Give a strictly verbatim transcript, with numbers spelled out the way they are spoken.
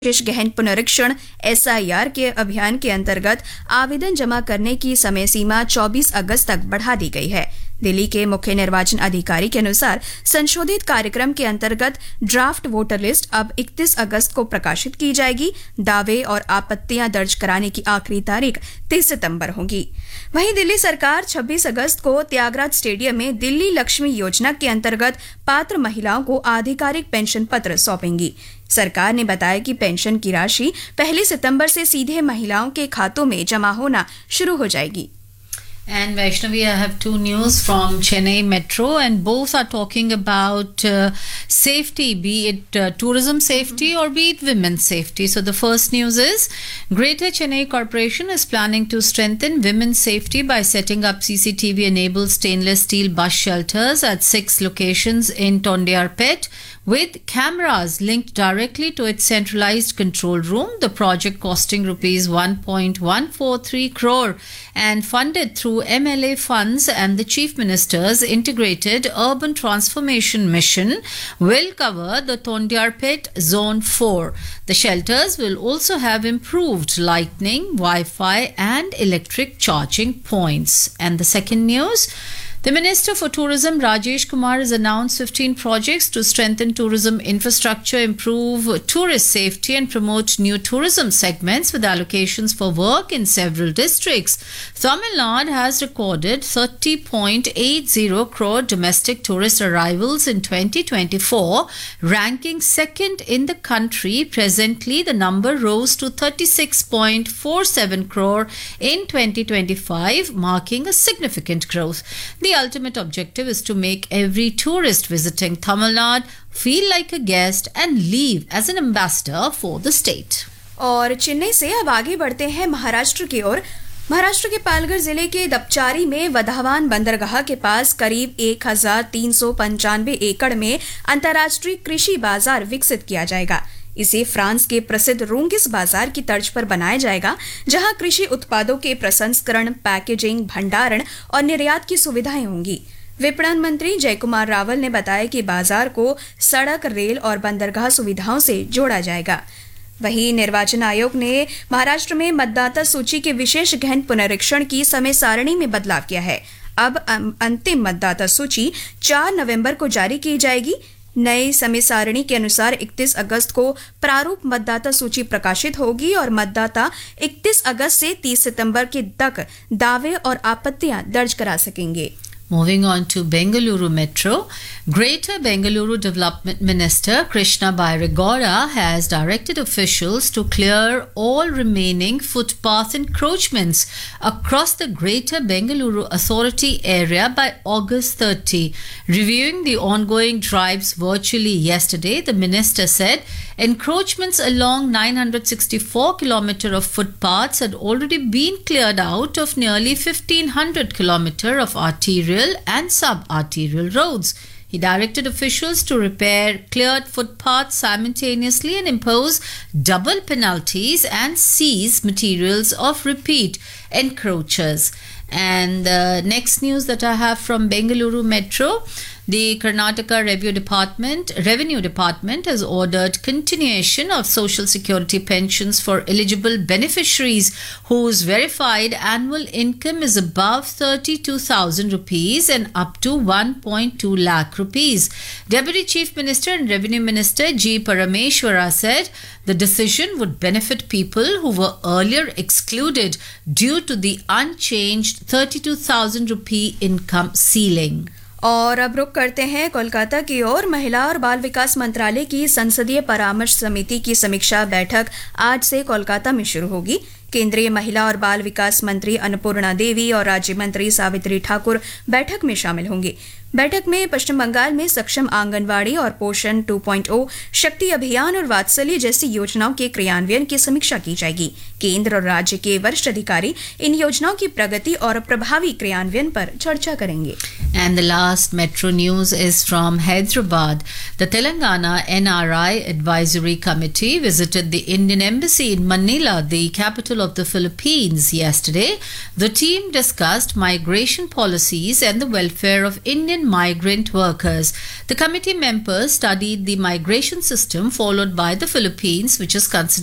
विशेष गहन पुनरीक्षण S I R के अभियान के अंतर्गत आवेदन जमा करने की समय सीमा चौबीस अगस्त तक बढ़ा दी गई है। दिल्ली के मुख्य निर्वाचन अधिकारी के अनुसार संशोधित कार्यक्रम के अंतर्गत ड्राफ्ट वोटर लिस्ट अब इकतीस अगस्त को प्रकाशित की जाएगी। दावे और आपत्तियां दर्ज कराने की आखिरी तारीख तीस सितंबर होगी। वहीं दिल्ली सरकार छब्बीस अगस्त को त्यागराज स्टेडियम में दिल्ली लक्ष्मी योजना के अंतर्गत पात्र महिलाओं को आधिकारिक पेंशन पत्र सौंपेंगी। सरकार ने बताया कि पेंशन की राशि पहली सितंबर से सीधे महिलाओं के खातों में जमा होना शुरू हो जाएगी। And Vaishnavi, I have two news from Chennai Metro, and both are talking about uh, safety, be it uh, tourism safety or be it women's safety. So the first news is Greater Chennai Corporation is planning to strengthen women's safety by setting up C C T V-enabled stainless steel bus shelters at six locations in Tondiarpet, with cameras linked directly to its centralized control room. The project costing rupees one point one four three crore and funded through M L A funds and the Chief Minister's Integrated Urban Transformation Mission will cover the Tondiarpet Zone four. The shelters will also have improved lighting, Wi-Fi and electric charging points. And the second news, the Minister for Tourism, Rajesh Kumar, has announced fifteen projects to strengthen tourism infrastructure, improve tourist safety and promote new tourism segments with allocations for work in several districts. Tamil Nadu has recorded thirty point eight zero crore domestic tourist arrivals in twenty twenty-four, ranking second in the country. Presently, the number rose to thirty-six point four seven crore in twenty twenty-five, marking a significant growth. The ultimate objective is to make every tourist visiting Tamil Nadu feel like a guest and leave as an ambassador for the state. और चेन्नई से अब आगे बढ़ते हैं महाराष्ट्र की ओर। महाराष्ट्र के पालघर जिले के दपचारी में वधावान बंदरगाह के पास करीब एक हजार तीन सौ पंचानवे एकड़ में अंतर्राष्ट्रीय कृषि बाजार विकसित किया जाएगा। इसे फ्रांस के प्रसिद्ध रूंगिस बाजार की तर्ज पर बनाया जाएगा, जहां कृषि उत्पादों के प्रसंस्करण, पैकेजिंग, भंडारण और निर्यात की सुविधाएं होंगी। विपणन मंत्री जयकुमार रावल ने बताया कि बाजार को सड़क, रेल और बंदरगाह सुविधाओं से जोड़ा जाएगा। वहीं निर्वाचन आयोग ने महाराष्ट्र में मतदाता सूची के विशेष गहन पुनरीक्षण की समय सारणी में बदलाव किया है। अब अंतिम मतदाता सूची चार नवंबर को जारी की जाएगी। नई समय सारणी के अनुसार इकतीस अगस्त को प्रारूप मतदाता सूची प्रकाशित होगी और मतदाता इकतीस अगस्त से तीस सितंबर के तक दावे और आपत्तियां दर्ज करा सकेंगे। Moving on to Bengaluru Metro, Greater Bengaluru Development Minister Krishna Bairegowda has directed officials to clear all remaining footpath encroachments across the Greater Bengaluru Authority area by August thirtieth. Reviewing the ongoing drives virtually yesterday, the minister said encroachments along nine hundred sixty-four kilometers of footpaths had already been cleared out of nearly fifteen hundred kilometers of arterial and sub-arterial roads. He directed officials to repair cleared footpaths simultaneously and impose double penalties and seize materials of repeat encroachers. And the next news that I have from Bengaluru Metro, the Karnataka Revenue Department, Revenue Department has ordered continuation of Social Security pensions for eligible beneficiaries whose verified annual income is above thirty-two thousand rupees and up to one point two lakh rupees. Deputy Chief Minister and Revenue Minister G. Parameshwara said the decision would benefit people who were earlier excluded due to the unchanged thirty-two thousand rupee income ceiling. और अब रुक करते हैं कोलकाता की ओर। महिला और बाल विकास मंत्रालय की संसदीय परामर्श समिति की समीक्षा बैठक आज से कोलकाता में शुरू होगी। केंद्रीय महिला और बाल विकास मंत्री अन्नपूर्णा देवी और राज्य मंत्री सावित्री ठाकुर बैठक में शामिल होंगे। बैठक में पश्चिम बंगाल में सक्षम आंगनवाड़ी और पोषण टू पॉइंट ओ, शक्ति अभियान और वात्सल्य जैसी योजनाओं के क्रियान्वयन की समीक्षा की जाएगी। केंद्र और राज्य के वरिष्ठ अधिकारी इन योजनाओं की प्रगति और प्रभावी क्रियान्वयन पर चर्चा करेंगे। And the last metro news is from Hyderabad. The Telangana N R I Advisory Committee visited the Indian Embassy in Manila, the capital capital of the Philippines yesterday. The team discussed migration policies and the welfare of Indian migrant workers. The committee members studied the migration system followed by the Philippines, which is considered